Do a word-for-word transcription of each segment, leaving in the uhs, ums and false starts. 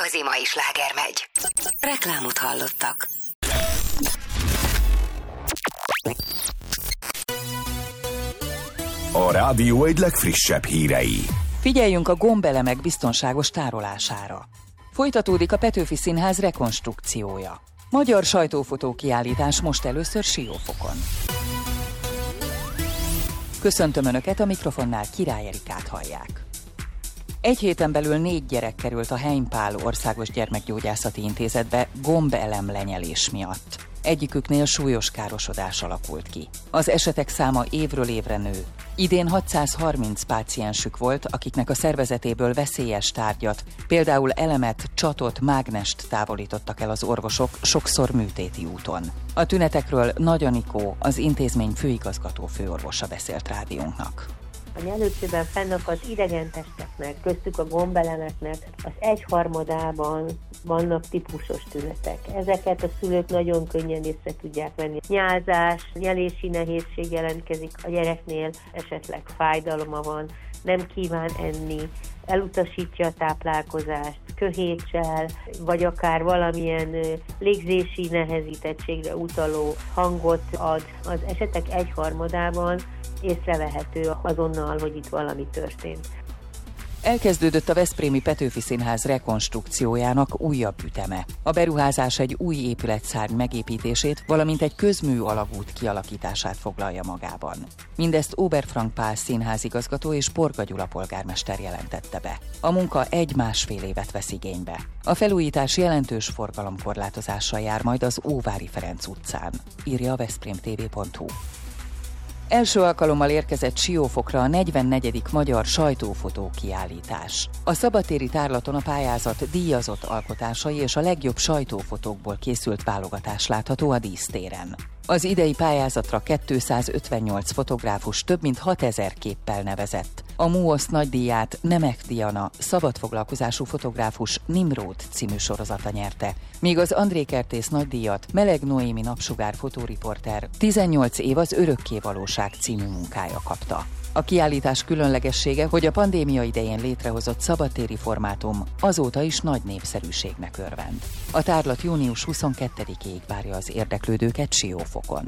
igazi mai sláger megy. Reklámot hallottak. A rádió egy legfrissebb hírei. Figyeljünk a gombelemek biztonságos tárolására. Folytatódik a Petőfi Színház rekonstrukciója. Magyar sajtófotókiállítás most először Siófokon. Köszöntöm Önöket, a mikrofonnál Király Erikát hallják. Egy héten belül négy gyerek került a Heimpál Országos Gyermekgyógyászati Intézetbe gombelem lenyelés miatt. Egyiküknél súlyos károsodás alakult ki. Az esetek száma évről évre nő. Idén hatszázharminc páciensük volt, akiknek a szervezetéből veszélyes tárgyat, például elemet, csatot, mágnest távolítottak el az orvosok, sokszor műtéti úton. A tünetekről Nagy Anikó, az intézmény főigazgató főorvosa beszélt rádiónknak. A nyelőcsőben fennakadt idegen testeknek, köztük a gombelemeknek az egyharmadában vannak típusos tünetek. Ezeket a szülők nagyon könnyen észre tudják venni. Nyálzás, nyelési nehézség jelentkezik a gyereknél, esetleg fájdalma van, nem kíván enni, elutasítja a táplálkozást, köhétsel, vagy akár valamilyen légzési nehezítettségre utaló hangot ad. Az esetek egyharmadában észrevehető azonnal, hogy itt valami történt. Elkezdődött a veszprémi Petőfi Színház rekonstrukciójának újabb üteme. A beruházás egy új épületszárny megépítését, valamint egy közmű alagút kialakítását foglalja magában. Mindezt Oberfrank Pál színházigazgató és Porga Gyula polgármester jelentette be. A munka egy-másfél évet vesz igénybe. A felújítás jelentős forgalomkorlátozással jár majd az Óvári Ferenc utcán, írja a veszprém té vé pont hú. Első alkalommal érkezett Siófokra a negyvennegyedik Magyar Sajtófotó Kiállítás. A szabadtéri tárlaton a pályázat díjazott alkotásai és a legjobb sajtófotókból készült válogatás látható a dísztéren. Az idei pályázatra kétszázötvennyolc fotográfus több mint hatezer képpel nevezett. A MUOSZ nagydíját Nemek Diana szabadfoglalkozású fotográfus Nimród című sorozata nyerte, míg az André Kertész nagydíjat Meleg Noémi napsugár fotóriporter tizennyolc év az örökké valóság című munkája kapta. A kiállítás különlegessége, hogy a pandémia idején létrehozott szabadtéri formátum azóta is nagy népszerűségnek örvend. A tárlat június huszonkettedikéig várja az érdeklődőket Siófokon.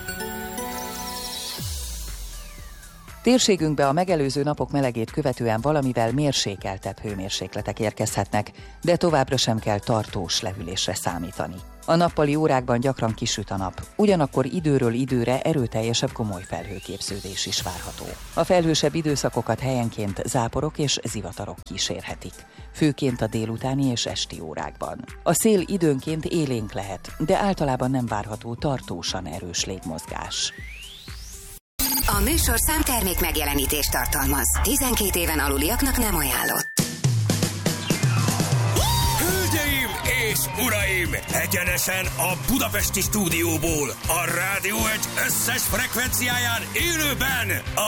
Térségünkbe a megelőző napok melegét követően valamivel mérsékeltebb hőmérsékletek érkezhetnek, de továbbra sem kell tartós lehűlésre számítani. A nappali órákban gyakran kisüt a nap, ugyanakkor időről időre erőteljesebb komoly felhőképződés is várható. A felhősebb időszakokat helyenként záporok és zivatarok kísérhetik, főként a délutáni és esti órákban. A szél időnként élénk lehet, de általában nem várható tartósan erős légmozgás. A műsorszám termék megjelenítést tartalmaz. tizenkét éven aluliaknak nem ajánlott. Hölgyeim és uraim! Egyenesen a budapesti stúdióból, a Rádió egy összes frekvenciáján élőben a